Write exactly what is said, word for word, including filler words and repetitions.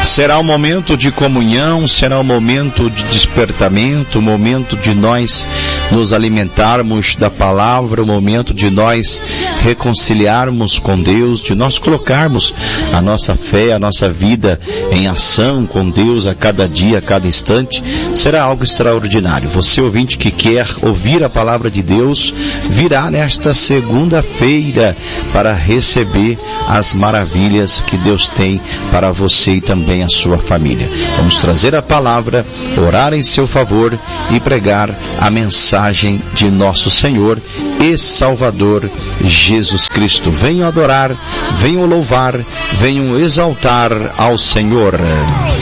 Será um momento de comunhão, será um momento de despertamento, um momento de nós nos alimentarmos da palavra, um momento de nós reconciliarmos com Deus, de nós colocarmos a nossa fé, a nossa vida em ação com Deus a cada dia, a cada instante. Será algo extraordinário. Você, ouvinte, que quer ouvir a palavra de Deus, virá nesta segunda-feira para receber as maravilhas que Deus tem para você e também a sua família. Vamos trazer a palavra, orar em seu favor e pregar a mensagem de nosso Senhor e Salvador Jesus Cristo. Venham adorar, venham louvar, venham exaltar ao Senhor.